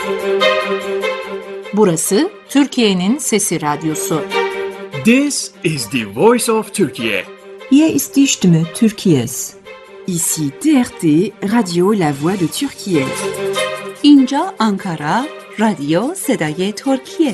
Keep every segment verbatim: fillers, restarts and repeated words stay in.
Burası Türkiye'nin Sesi Radyosu. This is the voice of Turkey. Hier ist die Stimme Türkiye's. Ici T R T, Radio La Voix de Türkiye. اینجا آنکارا، رادیو صدای ترکیه.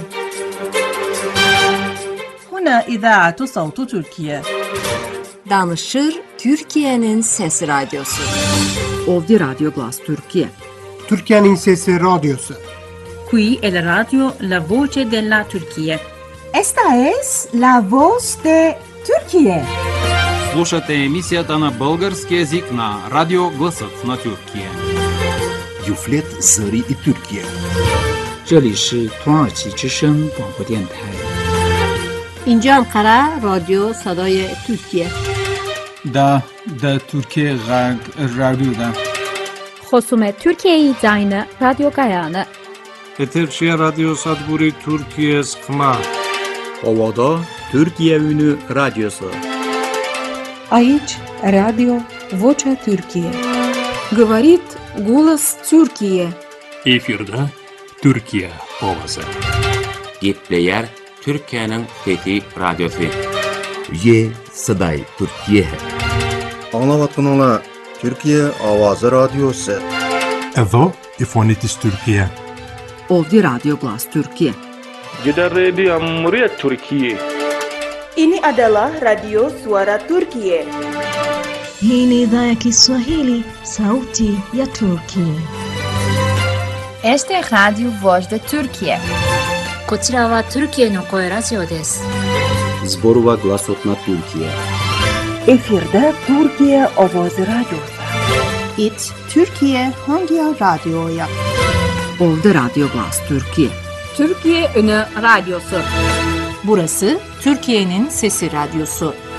هنا إذاعة صوت تركيا. Danışır Türkiye'nin Sesi Radyosu. Ovdje Radio Glas Türkiye. Türkiye'nin Sesi Radyosu. Qui è la radio La Voce della Turchia. Esta es La Voz de Türkiye. Слушате емисията на български език на Радио Гласът на Türkiye. Юфлет Зари и Türkiye. 这里是土耳其之声广播电台。 اینجا انقره رادیو صدای ترکیه. دا دا Türkiye Radyo'da. خصوم Türkiye Zayne Radyo Gayane. Eterşehir Radyo Sadburi Türkiye Skma. Ovada Türkiye Ünü Radyosu. Aici Radio Vocea Türkiye. Говорит голос Türkiye. Efirde Türkiye Ovası. Gepleyer Türkiye'nin Fethi Radyosu. Ye Saday Türkiye. Anlavatın ola Türkiye Avazı Radyosu. Evo İfonitis Türkiye. Ovdje Radio Glas Türkiye. Jeda Radio Cumhuriyet Türkiye. Ini adalah Radio Suara Turkiye. Hii ni idhaa ya Kiswahili, Sauti ya Turkiye. Este es Radio Voz de Türkiye. こちらはトルキエの声ラジオです。 Zborova Glasot na Türkiye. Efirde Türkiye Avazı Radyosu. It Türkiye hangi radyoya? Ovdje Radio Glas Türkiye. Türkiye Ünü Radyosu. Burası Türkiye'nin Sesi Radyosu.